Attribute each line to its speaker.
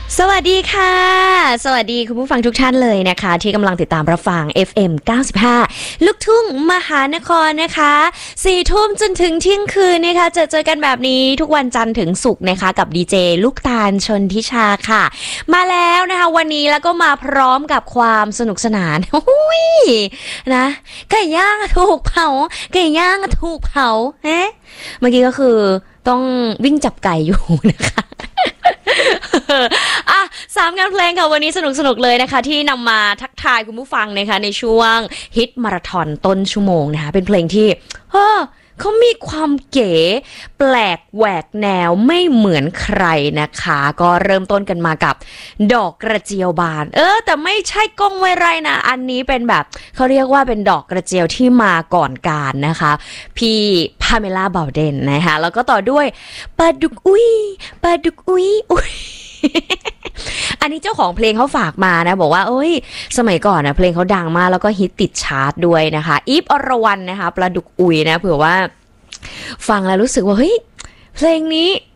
Speaker 1: สวัสดีค่ะสวัสดีคุณผู้ฟังทุกท่านเลยนะคะที่กำลังติดตามรับฟัง FM 95ลูกทุ่งมหานครนะคะ4 ทุ่มจนถึงเที่ยงคืนนะคะเจอกันแบบนี้ทุกวันจันทร์ถึงศุกร์นะคะกับดีเจลูกตาลชนทิชาค่ะมาแล้วนะคะวันนี้แล้วก็มาพร้อมกับความสนุกสนานนะไก่ย่างถูกเผาไก่ย่างถูกเผาเมื่อกี้ก็คือต้องวิ่งจับไก่อยู่นะคะอ่ะ3 งานเพลงค่ะวันนี้สนุกเลยนะคะที่นำมาทักทายคุณผู้ฟังนะคะในช่วงฮิตมาราธอนต้นชั่วโมงนะคะเป็นเพลงที่เขามีความเก๋แปลกแหวกแนวไม่เหมือนใครนะคะก็เริ่มต้นกันมากับดอกกระเจียวบานแต่ไม่ใช่ก้องไวไร่นะอันนี้เป็นแบบเขาเรียกว่าเป็นดอกกระเจียวที่มาก่อนการนะคะพี่พาเมล่าเบาเดนนะคะแล้วก็ต่อด้วยปลาดุกอุ้ยปลาดุกอุ้ยอันนี้เจ้าของเพลงเขาฝากมานะบอกว่าสมัยก่อนนะเพลงเขาดังมากแล้วก็ฮิตติดชาร์ตด้วยนะคะอีฟอรวรรณนะคะปลาดุกอุยนะเผื่อว่าฟังแล้วรู้สึกว่าเฮ้ยเพลงนี้